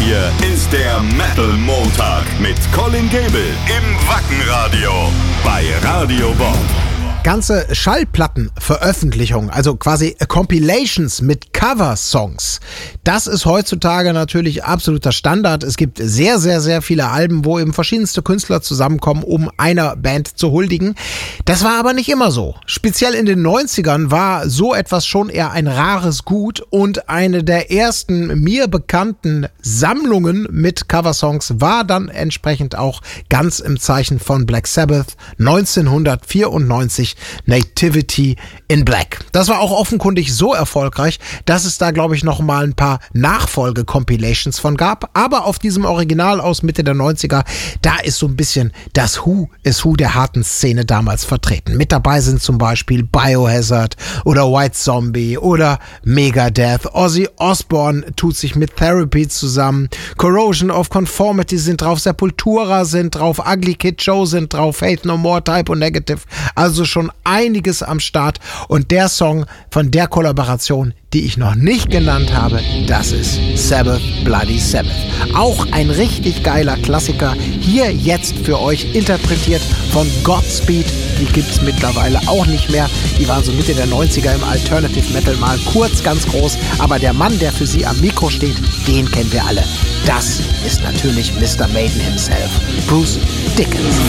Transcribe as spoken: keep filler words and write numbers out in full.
hier ist der Metal Montag mit Colin Gable im Wackenradio bei Radio Bob. Ganze Schallplattenveröffentlichungen, also quasi Compilations mit Cover-Songs. Das ist heutzutage natürlich absoluter Standard. Es gibt sehr, sehr, sehr viele Alben, wo eben verschiedenste Künstler zusammenkommen, um einer Band zu huldigen. Das war aber nicht immer so. Speziell in den neunzigern war so etwas schon eher ein rares Gut und eine der ersten mir bekannten Sammlungen mit Coversongs war dann entsprechend auch ganz im Zeichen von Black Sabbath neunzehnhundertvierundneunzig Nativity in Black. Das war auch offenkundig so erfolgreich, dass es da, glaube ich, noch mal ein paar Nachfolge-Compilations von gab. Aber auf diesem Original aus Mitte der neunziger, da ist so ein bisschen das Who is Who der harten Szene damals vertreten. Mit dabei sind zum Beispiel Biohazard oder White Zombie oder Megadeth. Ozzy Osbourne tut sich mit Therapy zusammen. Corrosion of Conformity sind drauf. Sepultura sind drauf. Ugly Kid Joe sind drauf. Faith No More, Type O Negative. Also schon einiges am Start. Und der Song von der Kollaboration, die ich noch nicht genannt habe, das ist Sabbath Bloody Sabbath. Auch ein richtig geiler Klassiker. Hier jetzt für euch interpretiert von Godspeed. Die gibt's mittlerweile auch nicht mehr. Die waren so Mitte der neunziger im Alternative Metal mal kurz ganz groß. Aber der Mann, der für sie am Mikro steht, den kennen wir alle. Das ist natürlich Mister Maiden himself, Bruce Dickinson.